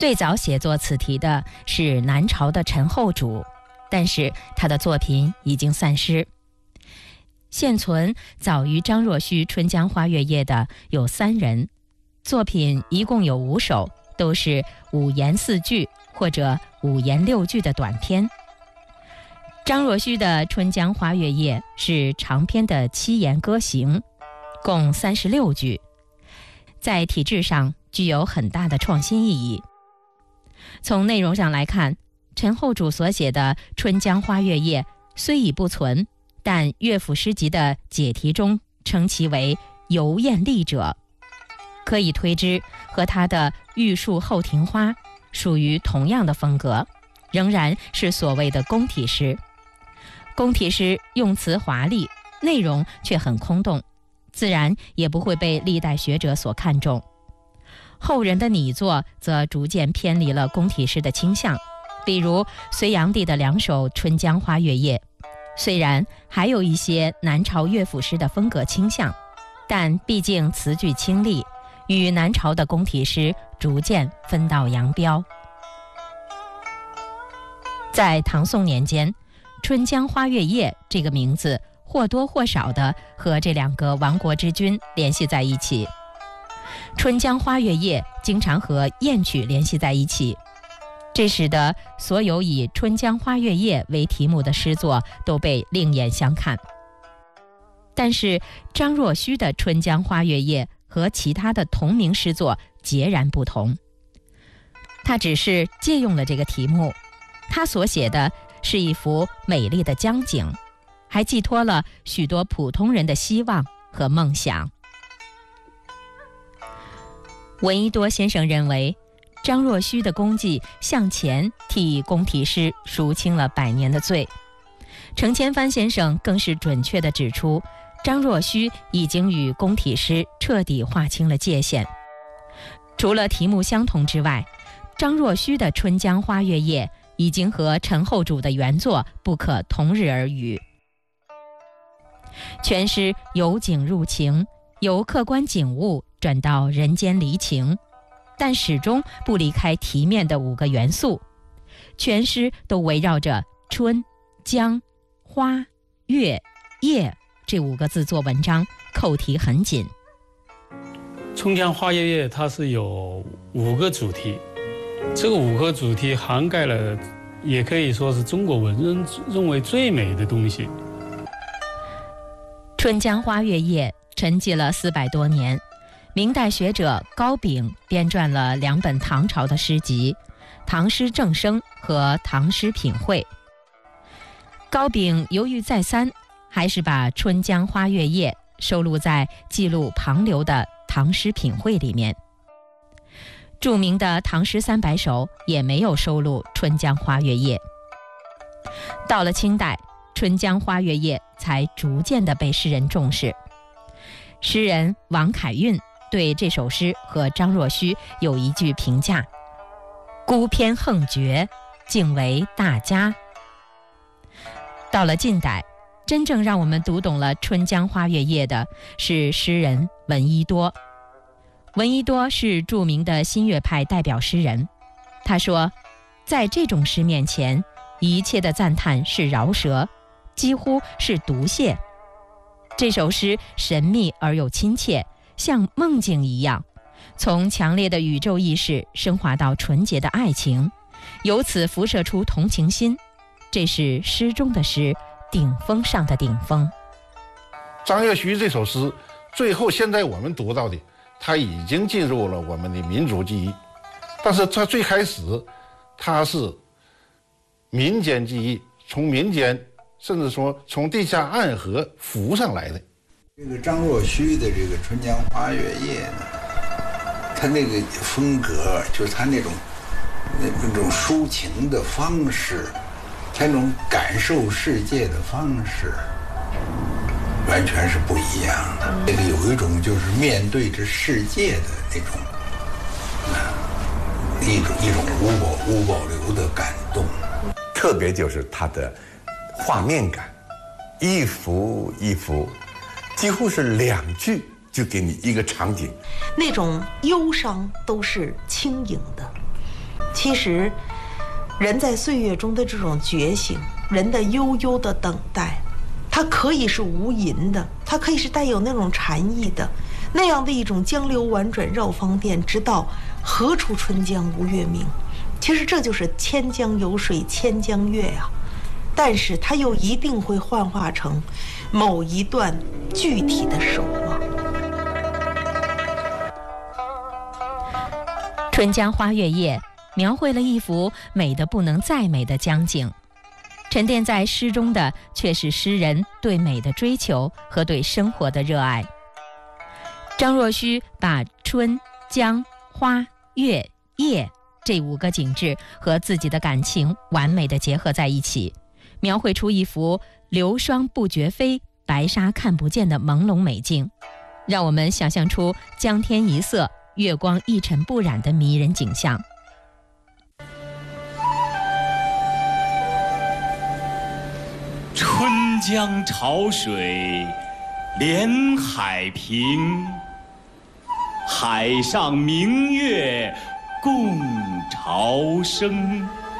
最早写作此题的是南朝的陈后主，但是他的作品已经散失。现存早于张若虚《春江花月夜》的有3人，作品一共有5首，都是5言4句或者5言6句的短篇。张若虚的《春江花月夜》是长篇的7言歌行，共36句，在体制上具有很大的创新意义。从内容上来看，陈后主所写的《春江花月夜》虽已不存，但乐府诗集的解题中称其为游艳丽者，可以推知和他的《玉树后庭花》属于同样的风格，仍然是所谓的宫体诗。宫体诗用词华丽，内容却很空洞，自然也不会被历代学者所看重。后人的拟作则逐渐偏离了宫体诗的倾向，比如隋炀帝的2首《春江花月夜》，虽然还有一些南朝乐府诗的风格倾向，但毕竟词句清丽，与南朝的宫体诗逐渐分道扬镳。在唐宋年间，春江花月夜这个名字或多或少地和这2个亡国之君联系在一起。春江花月夜经常和艳曲联系在一起，这使得所有以春江花月夜为题目的诗作都被另眼相看。但是张若虚的春江花月夜和其他的同名诗作截然不同，他只是借用了这个题目，他所写的是一幅美丽的江景，还寄托了许多普通人的希望和梦想。闻一多先生认为，张若虚的功绩向前替宫体诗赎清了100年的罪。程千帆先生更是准确地指出，张若虚已经与宫体诗彻底划清了界限。除了题目相同之外，张若虚的《春江花月夜》已经和陈后主的原作不可同日而语。全诗由景入情，由客观景物转到人间离情，但始终不离开题面的5个元素。全诗都围绕着春、江、花、月、夜这5个字做文章，扣题很紧。 春江花月夜它是有5个主题，这个5个主题涵盖了，也可以说是中国文人认为最美的东西。 春江花月夜沉寂了400多年，明代学者高炳编撰了2本唐朝的诗集，《唐诗正声》和《唐诗品汇》。高炳犹豫再三，还是把《春江花月夜》收录在记录旁流的《唐诗品汇》里面。著名的《唐诗300首》也没有收录《春江花月夜》。到了清代，《春江花月夜》才逐渐地被诗人重视。诗人王凯运对这首诗和张若虚有一句评价：孤篇横绝，竟为大家。到了近代，真正让我们读懂了《春江花月夜》的是诗人闻一多。闻一多是著名的新月派代表诗人，他说，在这种诗面前，一切的赞叹是饶舌，几乎是毒泻。这首诗神秘而又亲切，像梦境一样，从强烈的宇宙意识升华到纯洁的爱情，由此辐射出同情心，这是诗中的诗，顶峰上的顶峰。 张若虚这首诗，最后现在我们读到的，它已经进入了我们的民族记忆，但是它最开始，它是民间记忆，从民间甚至说从地下暗河浮上来的。 这个张若虚的这个《春江花月夜》呢，他那个风格，就是他那种抒情的方式，他那种感受世界的方式，完全是不一样的。这个有一种就是面对着世界的那种，一种无保留的感动。 特别就是它的画面感，一幅一幅，几乎是2句就给你一个场景。 那种忧伤都是轻盈的， 其实，人在岁月中的这种觉醒，人的悠悠的等待，它可以是无垠的，它可以是带有那种禅意的，那样的一种江流宛转绕芳甸，直到何处春江无月明。其实这就是千江有水千江月呀，但是它又一定会幻化成某一段具体的守望。 春江花月夜描绘了一幅美得不能再美的江景，沉淀在诗中的却是诗人对美的追求和对生活的热爱。张若虚把春、江、花、月、夜这5个景致和自己的感情完美地结合在一起，描绘出一幅流霜不觉飞，白沙看不见的朦胧美境，让我们想象出江天一色，月光一尘不染的迷人景象。 春江潮水连海平，海上明月共潮生。